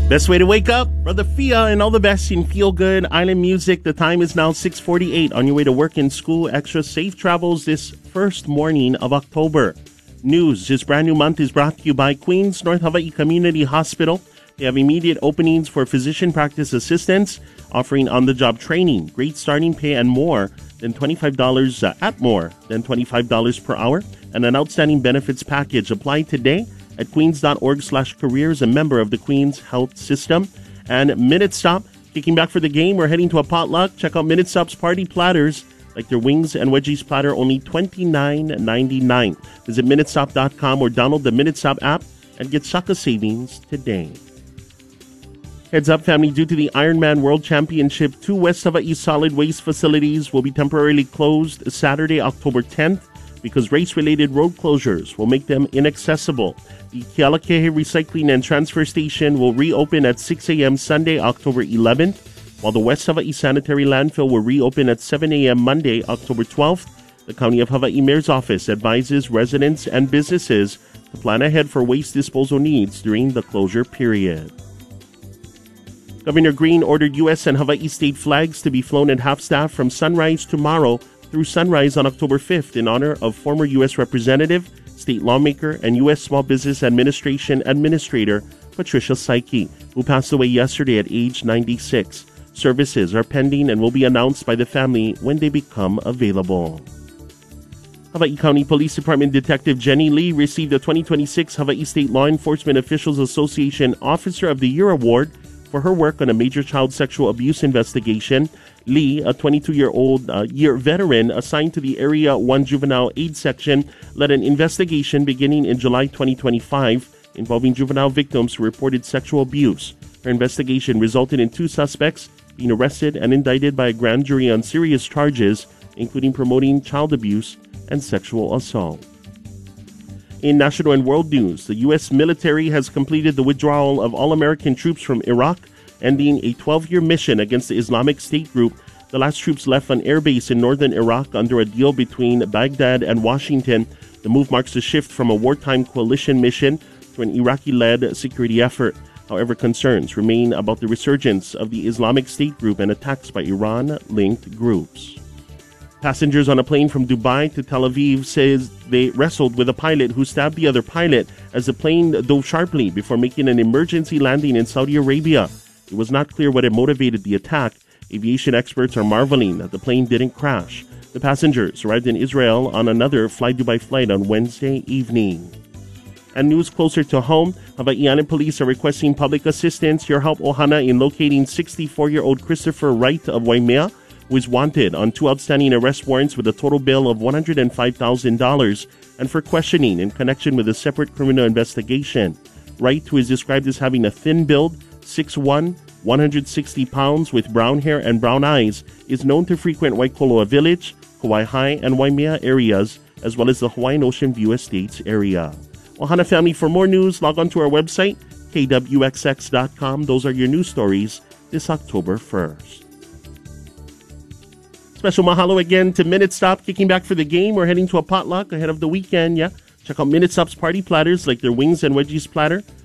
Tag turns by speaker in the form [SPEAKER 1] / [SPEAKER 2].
[SPEAKER 1] Best way to wake up, Brother Fia, and all the best in feel-good island music. The time is now 6:48 on your way to work and school. Extra safe travels this first morning of October. News, this brand new month is brought to you by Queens North Hawaii Community Hospital. They have immediate openings for physician practice assistants, offering on-the-job training, great starting pay, and more than $25 at more than $25 per hour, and an outstanding benefits package. Apply today at queens.org/careers, a member of the Queens Health System. And Minute Stop, kicking back for the game. We're heading to a potluck. Check out Minute Stop's party platters, like their wings and wedgies platter, only $29.99. Visit minutestop.com or download the Minute Stop app and get Shaka savings today. Heads up, family, due to the Ironman World Championship, 2 West Hawaii solid waste facilities will be temporarily closed Saturday, October 10th, because race-related road closures will make them inaccessible. The Kealakehe Recycling and Transfer Station will reopen at 6 a.m. Sunday, October 11th, while the West Hawaii Sanitary Landfill will reopen at 7 a.m. Monday, October 12th. The County of Hawaii Mayor's Office advises residents and businesses to plan ahead for waste disposal needs during the closure period. Governor Green ordered U.S. and Hawaii state flags to be flown at half-staff from sunrise tomorrow through sunrise on October 5th in honor of former U.S. Representative, state lawmaker, and U.S. Small Business Administration Administrator Patricia Saiki, who passed away yesterday at age 96. Services are pending and will be announced by the family when they become available. Hawaii County Police Department Detective Jenny Lee received the 2026 Hawaii State Law Enforcement Officials Association Officer of the Year Award for her work on a major child sexual abuse investigation. Lee, a 22-year-old year veteran assigned to the Area 1 Juvenile Aid Section, led an investigation beginning in July 2025 involving juvenile victims who reported sexual abuse. Her investigation resulted in 2 suspects being arrested and indicted by a grand jury on serious charges, including promoting child abuse and sexual assault. In national and world news, the U.S. military has completed the withdrawal of all American troops from Iraq, ending a 12-year mission against the Islamic State group. The last troops left an airbase in northern Iraq under a deal between Baghdad and Washington. The move marks a shift from a wartime coalition mission to an Iraqi-led security effort. However, concerns remain about the resurgence of the Islamic State group and attacks by Iran-linked groups. Passengers on a plane from Dubai to Tel Aviv says they wrestled with a pilot who stabbed the other pilot as the plane dove sharply before making an emergency landing in Saudi Arabia. It was not clear what had motivated the attack. Aviation experts are marveling that the plane didn't crash. The passengers arrived in Israel on another Fly Dubai flight on Wednesday evening. And news closer to home, Hawaiian police are requesting public assistance, your help, Ohana, in locating 64-year-old Christopher Wright of Waimea, who is wanted on 2 outstanding arrest warrants with a total bail of $105,000 and for questioning in connection with a separate criminal investigation. Wright, who is described as having a thin build, 6'1", 160 pounds, with brown hair and brown eyes, is known to frequent Waikoloa Village, Kauai High, and Waimea areas, as well as the Hawaiian Ocean View Estates area. Ohana family, for more news, log on to our website, kwxx.com. Those are your news stories this October 1st. Special mahalo again to Minute Stop, kicking back for the game. We're heading to a potluck ahead of the weekend, yeah? Check out Minute Stop's party platters, like their wings and wedgies platter,